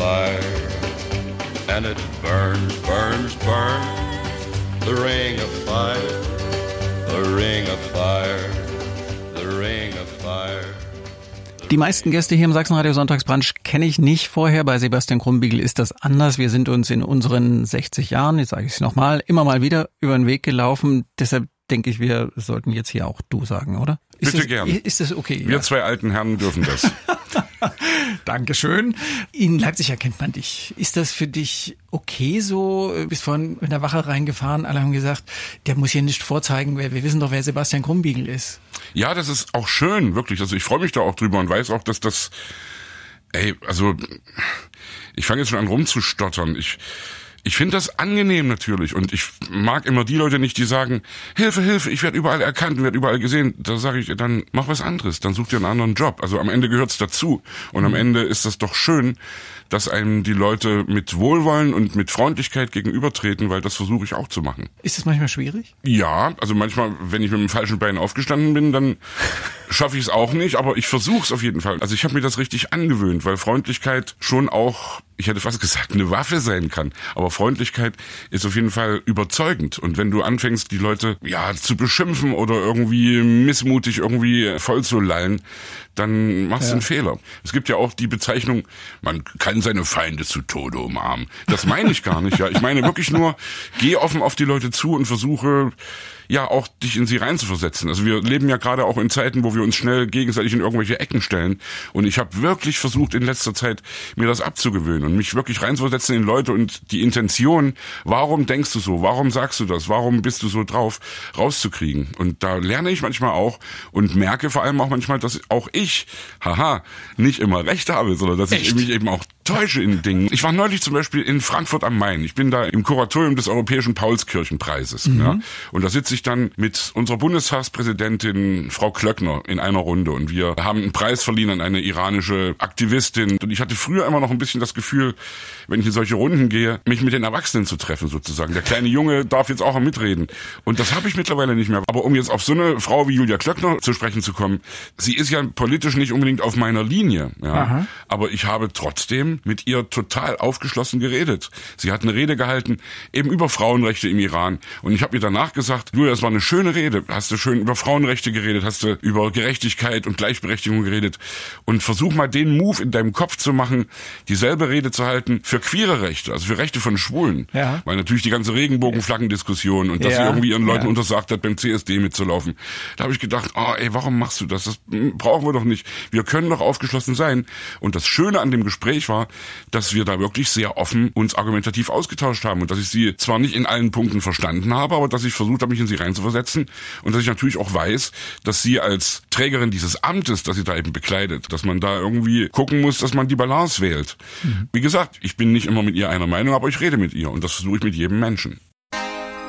fire, and it burns, burns, burns. The ring of fire, the ring of fire, the ring of fire. Die meisten Gäste hier im Sachsenradio Sonntagsbrunch kenne ich nicht vorher. Bei Sebastian Krumbiegel ist das anders. Wir sind uns in unseren 60 Jahren, jetzt sage ich es nochmal, immer mal wieder über den Weg gelaufen. Deshalb denke ich, wir sollten jetzt hier auch du sagen, oder? Bitte gern. Ist das okay? Wir zwei alten Herren dürfen das. Dankeschön. In Leipzig erkennt man dich. Ist das für dich okay so? Du bist vorhin in der Wache reingefahren, alle haben gesagt, der muss hier nicht vorzeigen, wir wissen doch, wer Sebastian Krumbiegel ist. Ja, das ist auch schön, wirklich. Also ich freue mich da auch drüber und weiß auch, dass das, ich fange jetzt schon an rumzustottern. Ich finde das angenehm natürlich und ich mag immer die Leute nicht, die sagen, Hilfe, Hilfe, ich werde überall erkannt, werde überall gesehen. Da sage ich, dann mach was anderes, dann such dir einen anderen Job. Also am Ende gehört's dazu und am Ende ist das doch schön, dass einem die Leute mit Wohlwollen und mit Freundlichkeit gegenübertreten, weil das versuche ich auch zu machen. Ist das manchmal schwierig? Ja, also manchmal, wenn ich mit dem falschen Bein aufgestanden bin, dann schaffe ich es auch nicht, aber ich versuche es auf jeden Fall. Also ich habe mir das richtig angewöhnt, weil Freundlichkeit schon auch, ich hätte fast gesagt, eine Waffe sein kann. Aber Freundlichkeit ist auf jeden Fall überzeugend. Und wenn du anfängst, die Leute zu beschimpfen oder irgendwie missmutig irgendwie voll zu lallen, dann machst du einen Fehler. Es gibt ja auch die Bezeichnung, man kann seine Feinde zu Tode umarmen. Das meine ich gar nicht. Ja, ich meine wirklich nur, geh offen auf die Leute zu und versuche auch dich in sie reinzuversetzen. Also wir leben ja gerade auch in Zeiten, wo wir uns schnell gegenseitig in irgendwelche Ecken stellen. Und ich habe wirklich versucht in letzter Zeit, mir das abzugewöhnen und mich wirklich reinzuversetzen in Leute und die Intention, warum denkst du so, warum sagst du das, warum bist du so drauf, rauszukriegen. Und da lerne ich manchmal auch und merke vor allem auch manchmal, dass auch ich, nicht immer recht habe, sondern dass ich mich eben auch täusche in Dingen. Ich war neulich zum Beispiel in Frankfurt am Main. Ich bin da im Kuratorium des Europäischen Paulskirchenpreises. Ja? Und da sitze ich dann mit unserer Bundestagspräsidentin Frau Klöckner in einer Runde und wir haben einen Preis verliehen an eine iranische Aktivistin. Und ich hatte früher immer noch ein bisschen das Gefühl, wenn ich in solche Runden gehe, mich mit den Erwachsenen zu treffen sozusagen. Der kleine Junge darf jetzt auch mitreden. Und das habe ich mittlerweile nicht mehr. Aber um jetzt auf so eine Frau wie Julia Klöckner zu sprechen zu kommen, sie ist ja politisch nicht unbedingt auf meiner Linie. Ja? Aber ich habe trotzdem mit ihr total aufgeschlossen geredet. Sie hat eine Rede gehalten, eben über Frauenrechte im Iran. Und ich habe ihr danach gesagt, Julia, das war eine schöne Rede. Hast du schön über Frauenrechte geredet, hast du über Gerechtigkeit und Gleichberechtigung geredet. Und versuch mal den Move in deinem Kopf zu machen, dieselbe Rede zu halten für queere Rechte, also für Rechte von Schwulen. Ja. Weil natürlich die ganze Regenbogenflaggendiskussion und dass sie irgendwie ihren Leuten untersagt hat, beim CSD mitzulaufen. Da habe ich gedacht, warum machst du das? Das brauchen wir doch nicht. Wir können doch aufgeschlossen sein. Und das Schöne an dem Gespräch war, dass wir da wirklich sehr offen uns argumentativ ausgetauscht haben und dass ich sie zwar nicht in allen Punkten verstanden habe, aber dass ich versucht habe, mich in sie reinzuversetzen und dass ich natürlich auch weiß, dass sie als Trägerin dieses Amtes, das sie da eben bekleidet, dass man da irgendwie gucken muss, dass man die Balance wählt. Wie gesagt, ich bin nicht immer mit ihr einer Meinung, aber ich rede mit ihr und das versuche ich mit jedem Menschen.